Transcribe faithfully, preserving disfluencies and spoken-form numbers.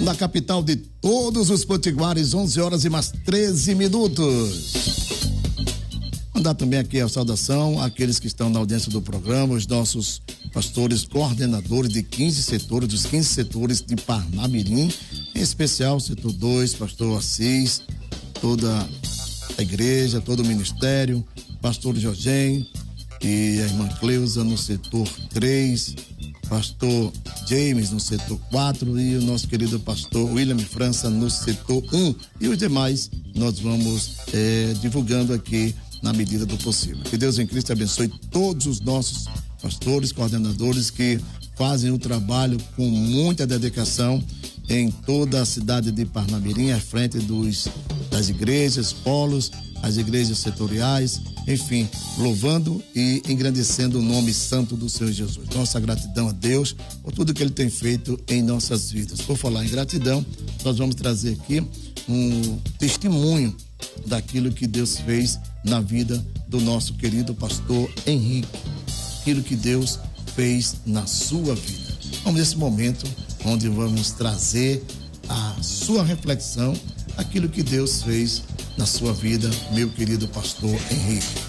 na capital de todos os potiguares, onze horas e mais treze minutos. Mandar também aqui a saudação àqueles que estão na audiência do programa, os nossos pastores coordenadores de quinze setores, dos quinze setores de Parnamirim, em especial o setor dois, pastor Assis, toda a igreja, todo o ministério, pastor Jorgen e a irmã Cleusa no setor três, pastor James no setor quatro e o nosso querido pastor William França no setor um, e os demais nós vamos é, divulgando aqui na medida do possível. Que Deus em Cristo abençoe todos os nossos pastores, coordenadores que fazem o trabalho com muita dedicação em toda a cidade de Parnamirim, à frente dos, das igrejas, polos, as igrejas setoriais, enfim, louvando e engrandecendo o nome santo do Senhor Jesus. Nossa gratidão a Deus por tudo que Ele tem feito em nossas vidas. Por falar em gratidão, nós vamos trazer aqui um testemunho daquilo que Deus fez na vida do nosso querido pastor Henrique, aquilo que Deus fez na sua vida. Vamos nesse momento onde vamos trazer a sua reflexão, aquilo que Deus fez na sua vida, meu querido pastor Henrique.